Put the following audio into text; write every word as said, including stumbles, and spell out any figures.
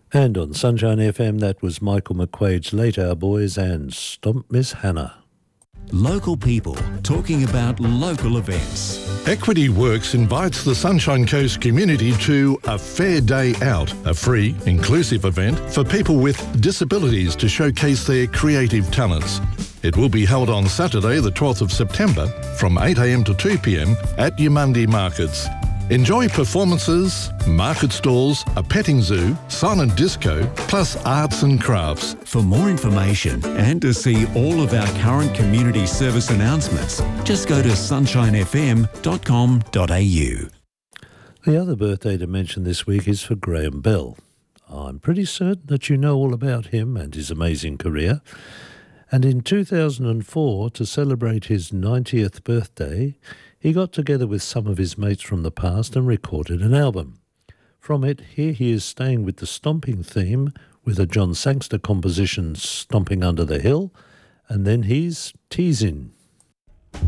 And on Sunshine F M, that was Michael McQuaid's Late Hour Boys and Stomp Miss Hannah. Local people talking about local events. Equity Works invites the Sunshine Coast community to a Fair Day Out, a free, inclusive event for people with disabilities to showcase their creative talents. It will be held on Saturday, the twelfth of September, from eight a m to two p m at Yamundi Markets. Enjoy performances, market stalls, a petting zoo, silent disco, plus arts and crafts. For more information and to see all of our current community service announcements, just go to sunshine f m dot com dot a u. The other birthday to mention this week is for Graham Bell. I'm pretty certain that you know all about him and his amazing career. And in two thousand four, to celebrate his ninetieth birthday, he got together with some of his mates from the past and recorded an album. From it, here he is staying with the stomping theme with a John Sangster composition, Stomping Under the Hill, and then he's Teasing.